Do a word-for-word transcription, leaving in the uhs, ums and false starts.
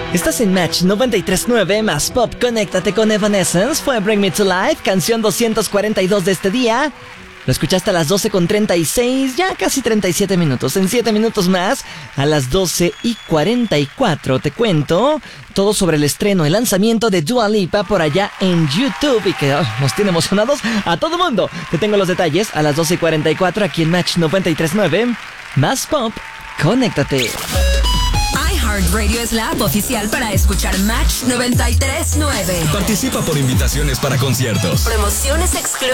Estás en Match noventa y tres punto nueve más Pop. Conéctate con Evanescence. Fue Bring Me to Life, canción doscientos cuarenta y dos de este día. Lo escuchaste a las doce con treinta y seis, ya casi treinta y siete minutos. En siete minutos más, a las doce y cuarenta y cuatro, te cuento todo sobre el estreno, el lanzamiento de Dua Lipa por allá en YouTube y que oh, nos tiene emocionados a todo mundo. Te tengo los detalles a las doce y cuarenta y cuatro aquí en Match noventa y tres punto nueve. Más Pop, conéctate. iHeartRadio es la app oficial para escuchar Match noventa y tres punto nueve. Participa por invitaciones para conciertos, promociones exclusivas